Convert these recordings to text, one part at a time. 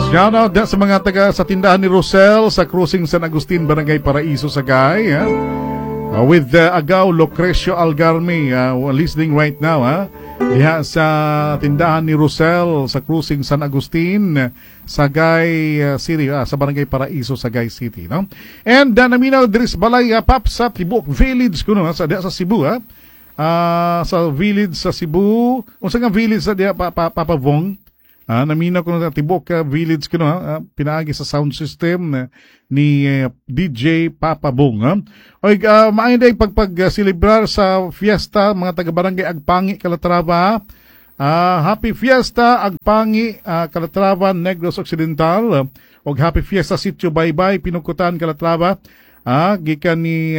Shout out sa mga taga sa tindahan ni Rosel sa Cruising San Agustin, Barangay Paraiso, Sagay. With Agaw Lucrecio Algarme listening right now. Diha sa tindahan ni Rosel sa Cruising San Agustin, Sagay City, sa Barangay Paraiso, Sagay City. No? And naminaw Dris Balay, Pap, sa Tibok Village kuno sa Cebu. Sa village sa Cebu. Unsa nga village sa diha, Papa Vong? Naminaw ko na Tibok Village ko pinaagi sa sound system ni DJ Papa Bong. Oy, maayon day pagpag-celebrar sa fiesta mga taga-barangay Agpangi, Calatrava. Happy Fiesta Agpangi, Calatrava, Negros Occidental. Og Happy Fiesta Sitio Baybay, Pinukutan, Calatrava. Gikan ni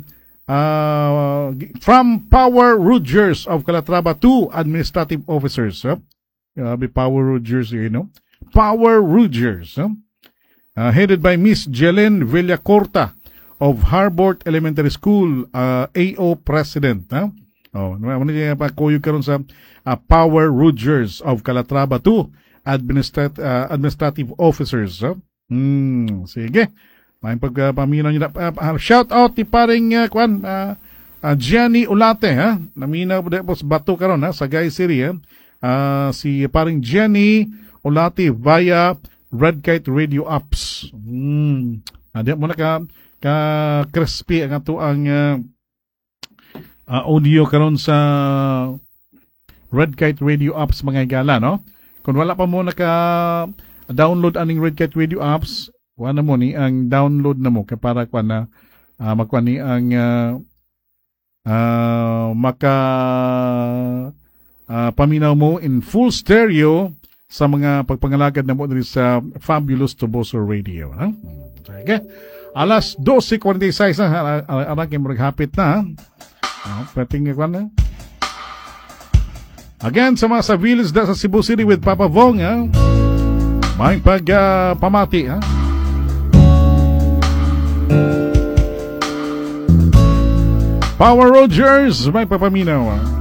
from Power Rogers of Calatrava, 2 administrative officers. Power Rogers, Power Rogers, headed by Miss Jelen Villacorta of Harbord Elementary School, AO President. Pakuyo karon sa Power Rogers of Calatrava, 2 administrative officers. Sige. May pagpaminaw niyo. Shout out ti paring Gianni Ulate, naminaw po sa Bato karon sa Sagay City, si paring Jenny Olati via Red Kite Radio Apps. Di mo na ka crispy ang ato ang audio karon sa Red Kite Radio Apps, mga igala, no? Kung wala pa mo naka-download aning Red Kite Radio Apps, wala mo ni ang download na mo para magkuan ni ang paminaw mo in full stereo sa mga pagpangalagad na mo dito sa Fabulous Toboso Radio. Okay. Alas 12:46 na, arang kayo maghapit na. Pating na. Again, sa mga Saviles sa Cebu City with Papa Vong, may pamati. Power Rogers, may papaminaw.